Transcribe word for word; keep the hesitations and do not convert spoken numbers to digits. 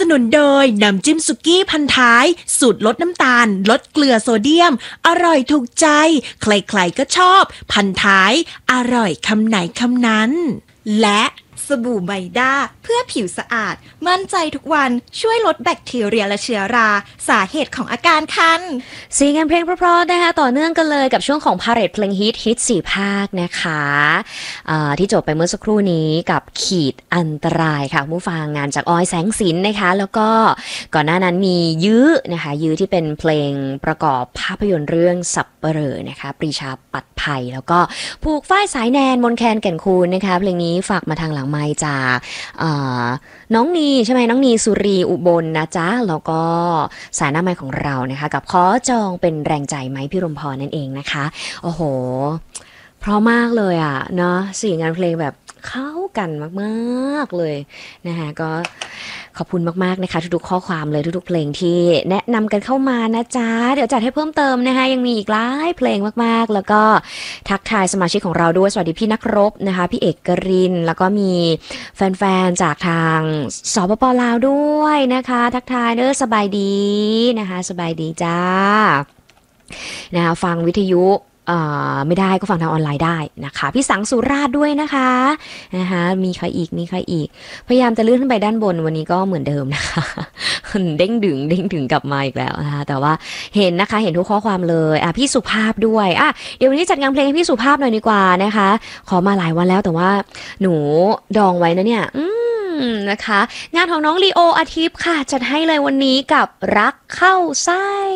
นุนโดยน้ำจิ้มสุกี้พันท้ายสูตรลดน้ำตาลลดเกลือโซเดียมอร่อยถูกใจใครๆก็ชอบพันท้ายอร่อยคำไหนคำนั้นและสบู่ไมด้าเพื่อผิวสะอาดมั่นใจทุกวันช่วยลดแบคทีเรียและเชื้อราสาเหตุของอาการคันเสียงเพลงเพราะๆนะคะต่อเนื่องกันเลยกับช่วงของ Parade เพลงฮิตฮิตสี่ภาคนะคะที่จบไปเมื่อสักครู่นี้กับขีดอันตรายค่ะผู้ฟังงานจากออยแสงสินนะคะแล้วก็ก่อนหน้านั้นมียื้อนะคะยื้อที่เป็นเพลงประกอบภาพยนตร์เรื่องสับเปลอนะคะปรีชาปัดภัยแล้วก็ผูกฝ้ายสายแนนมนแคนแก่นคูนนะคะเพลงนี้ฝากมาทางหลังไมค์จากน้องนีใช่ไหมน้องนีสุรีอุบลนะจ๊ะแล้วก็สายหน้าไมค์ของเรานะคะกับขอจองเป็นแรงใจไหมพี่รมพรนั่นเองนะคะโอ้โหเพราะมากเลยอ่ะเนาะสี่งานเพลงแบบเข้ากันมากๆเลยนะคะก็ขอบคุณมากๆนะคะทุกๆข้อความเลยทุกๆเพลงที่แนะนำกันเข้ามานะจ๊ะเดี๋ยวจัดให้เพิ่มเติมนะคะยังมีอีกหลายเพลงมากๆแล้วก็ทักทายสมาชิกของเราด้วยสวัสดีพี่นักรบนะคะพี่เอกกรินแล้วก็มีแฟนๆจากทางสปป.ลาวด้วยนะคะทักทายเด้อสบายดีนะคะสบายดีจ้านะคะฟังวิทยุไม่ได้ก็ฟังทางออนไลน์ได้นะคะพี่สังสุราษฎร์ด้วยนะคะนะคะมีใครอีกมีใครอีกพยายามจะเลื่อนขึ้นไปด้านบนวันนี้ก็เหมือนเดิมนะคะเด้งดึงเด้งดึงกลับมาอีกแล้วนะคะแต่ว่าเห็นนะคะเห็นทุกข้อความเลยอ่ะพี่สุภาพด้วยอ่ะเดี๋ยววันนี้จัดงานเพลงให้พี่สุภาพหน่อยดีกว่านะคะขอมาหลายวันแล้วแต่ว่าหนูดองไว้นะเนี่ยอืมนะคะงานของน้องลีโออาทิตย์ค่ะจัดให้เลยวันนี้กับรักเข้าไส้